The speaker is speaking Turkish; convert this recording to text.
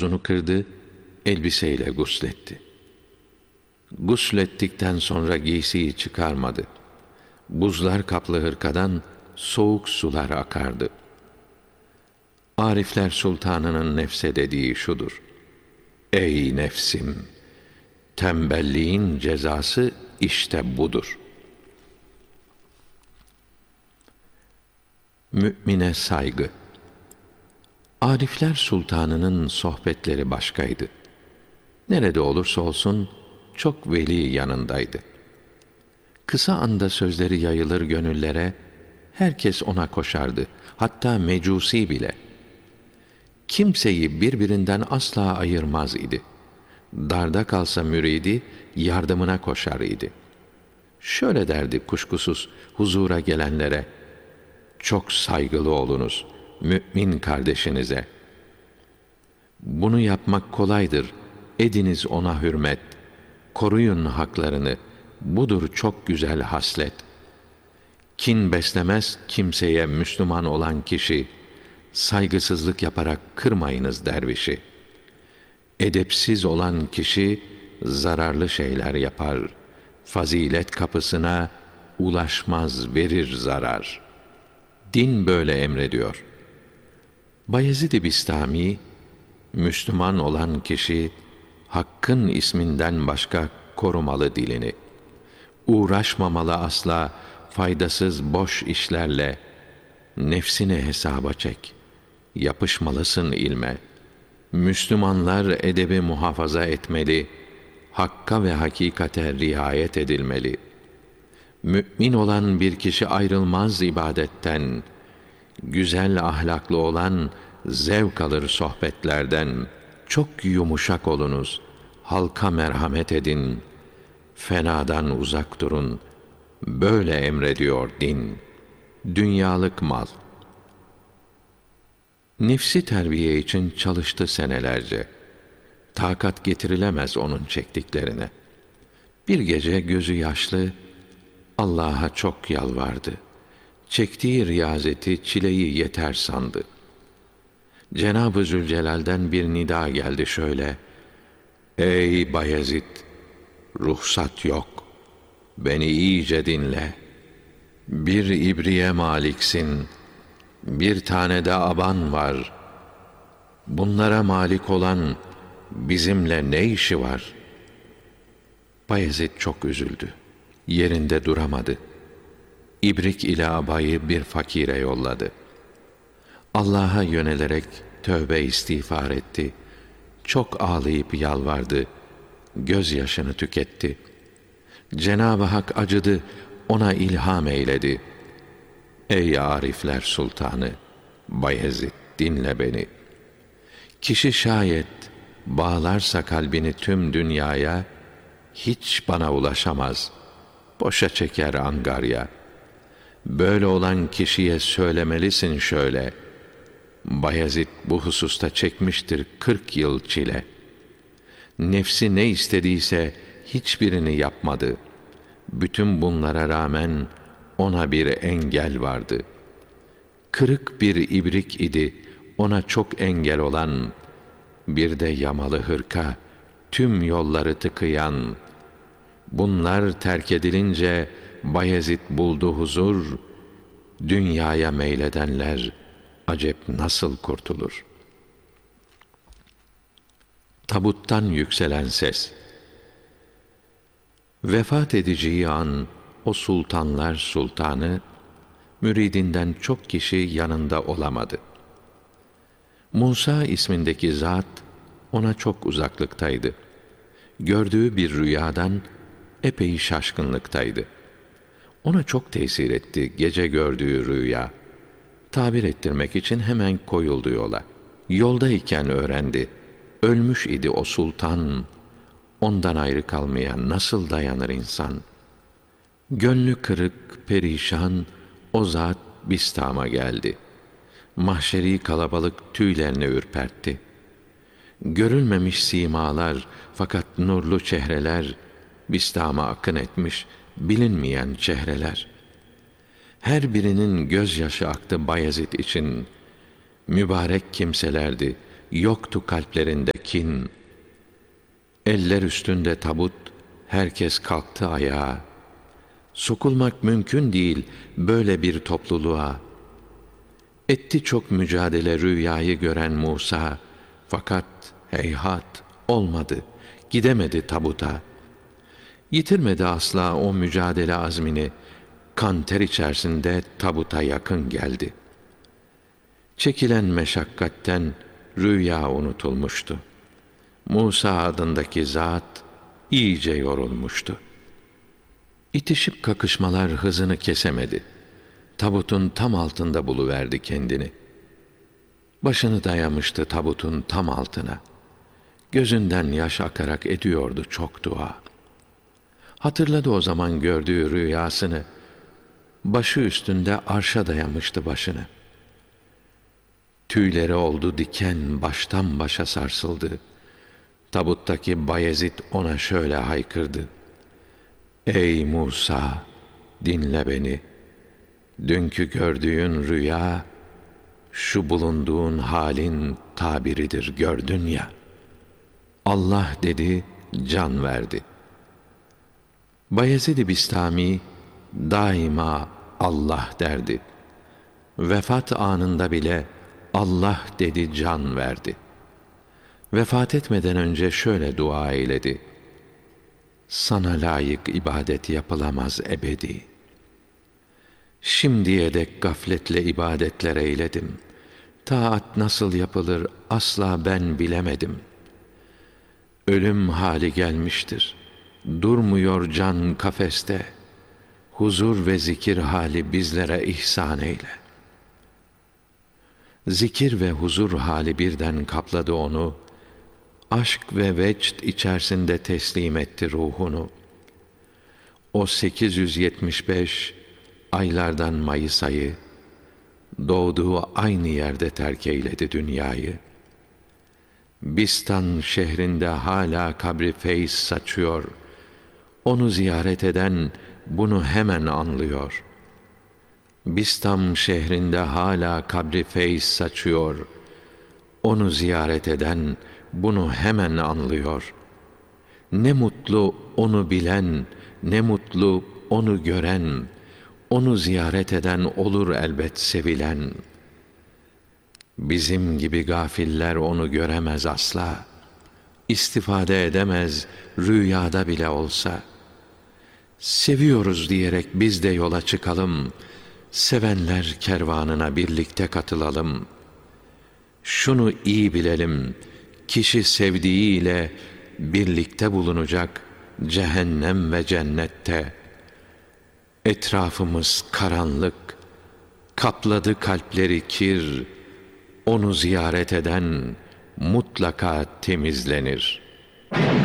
tozunu kırdı, elbiseyle gusletti. Guslettikten sonra giysiyi çıkarmadı. Buzlar kaplı hırkadan soğuk sular akardı. Arifler Sultanı'nın nefse dediği şudur: ey nefsim! Tembelliğin cezası işte budur. Mümine saygı. Arifler Sultanı'nın sohbetleri başkaydı. Nerede olursa olsun çok veli yanındaydı. Kısa anda sözleri yayılır gönüllere, herkes ona koşardı, hatta mecusi bile. Kimseyi birbirinden asla ayırmaz idi. Darda kalsa müridi yardımına koşar idi. Şöyle derdi kuşkusuz huzura gelenlere: çok saygılı olunuz mümin kardeşinize. Bunu yapmak kolaydır, ediniz ona hürmet. Koruyun haklarını, budur çok güzel haslet. Kin beslemez kimseye Müslüman olan kişi, saygısızlık yaparak kırmayınız dervişi. Edepsiz olan kişi zararlı şeyler yapar, fazilet kapısına ulaşmaz, verir zarar. Din böyle emrediyor. Bayezid-i Bistami, Müslüman olan kişi Hakk'ın isminden başka korumalı dilini. Uğraşmamalı asla faydasız boş işlerle. Nefsini hesaba çek, yapışmalısın ilme. Müslümanlar edebi muhafaza etmeli, hakka ve hakikate riayet edilmeli. Mümin olan bir kişi ayrılmaz ibadetten, güzel ahlaklı olan zevk alır sohbetlerden. Çok yumuşak olunuz, halka merhamet edin, fenadan uzak durun, böyle emrediyor din. Dünyalık mal. Nefsi terbiye için çalıştı senelerce. Takat getirilemez onun çektiklerine. Bir gece gözü yaşlı Allah'a çok yalvardı. Çektiği riyazeti, çileyi yeter sandı. Cenab-ı Zülcelal'den bir nida geldi şöyle: ey Bayezid! Ruhsat yok. Beni iyice dinle. Bir ibriye maliksin. Bir tane de aban var. Bunlara malik olan bizimle ne işi var? Bayezid çok üzüldü. Yerinde duramadı. İbrik ile abayı bir fakire yolladı. Allah'a yönelerek tövbe istiğfar etti. Çok ağlayıp yalvardı. Gözyaşını tüketti. Cenab-ı Hak acıdı, ona ilham eyledi. Ey Arifler Sultanı, Bayezid, dinle beni. Kişi şayet bağlarsa kalbini tüm dünyaya, hiç bana ulaşamaz, boşa çeker angarya. Böyle olan kişiye söylemelisin şöyle: Bayezid bu hususta çekmiştir 40 yıl çile. Nefsi ne istediyse hiçbirini yapmadı. Bütün bunlara rağmen ona bir engel vardı. Kırık bir ibrik idi ona çok engel olan, bir de yamalı hırka tüm yolları tıkayan. Bunlar terk edilince Bayezid buldu huzur. Dünyaya meyledenler acep nasıl kurtulur? Tabuttan yükselen ses. Vefat edeceği an o sultanlar sultanı, müridinden çok kişi yanında olamadı. Musa ismindeki zat ona çok uzaklıktaydı. Gördüğü bir rüyadan epey şaşkınlıktaydı. Ona çok tesir etti gece gördüğü rüya. Tabir ettirmek için hemen koyuldu yola. Yoldayken öğrendi. Ölmüş idi o sultan. Ondan ayrı kalmaya nasıl dayanır insan? Gönlü kırık, perişan o zat Bistam'a geldi. Mahşeri kalabalık tüylerini ürpertti. Görülmemiş simalar fakat nurlu çehreler Bistam'a akın etmiş, bilinmeyen çehreler. Her birinin gözyaşı aktı Bayezid için. Mübarek kimselerdi, yoktu kalplerinde telkin. Eller üstünde tabut, herkes kalktı ayağa. Sokulmak mümkün değil böyle bir topluluğa. Etti çok mücadele rüyayı gören Musa. Fakat heyhat olmadı, gidemedi tabuta. Yitirmedi asla o mücadele azmini. Kan ter içerisinde tabuta yakın geldi. Çekilen meşakkatten rüya unutulmuştu. Musa adındaki zat iyice yorulmuştu. İtişip kakışmalar hızını kesemedi. Tabutun tam altında buluverdi kendini. Başını dayamıştı tabutun tam altına. Gözünden yaş akarak ediyordu çok dua. Hatırladı o zaman gördüğü rüyasını. Başı üstünde arşa dayamıştı başını. Tüyleri oldu diken, baştan başa sarsıldı. Tabuttaki Bayezid ona şöyle haykırdı: Ey Musa, dinle beni. Dünkü gördüğün rüya, şu bulunduğun halin tabiridir, gördün ya. Allah dedi, can verdi. Bayezid-i Bistami daima Allah derdi. Vefat anında bile Allah dedi, can verdi. Vefat etmeden önce şöyle dua eyledi: Sana layık ibadet yapılamaz ebedi. Şimdiye dek gafletle ibadetler eyledim. Taat nasıl yapılır asla ben bilemedim. Ölüm hali gelmiştir. Durmuyor can kafeste. Huzur ve zikir hali bizlere ihsan eyle. Zikir ve huzur hali birden kapladı onu. Aşk ve vecd içerisinde teslim etti ruhunu. O 875 aylardan Mayıs ayı, doğduğu aynı yerde terk eyledi dünyayı. Bistan şehrinde hala kabri feyz saçıyor. Onu ziyaret eden bunu hemen anlıyor. Bistam şehrinde hala kabri feyz saçıyor. Onu ziyaret eden bunu hemen anlıyor. Ne mutlu onu bilen, ne mutlu onu gören, onu ziyaret eden olur elbet sevilen. Bizim gibi gafiller onu göremez asla. İstifade edemez rüyada bile olsa. Seviyoruz diyerek biz de yola çıkalım. Sevenler kervanına birlikte katılalım. Şunu iyi bilelim, kişi sevdiğiyle birlikte bulunacak cehennem ve cennette. Etrafımız karanlık, kapladı kalpleri kir. Onu ziyaret eden mutlaka temizlenir.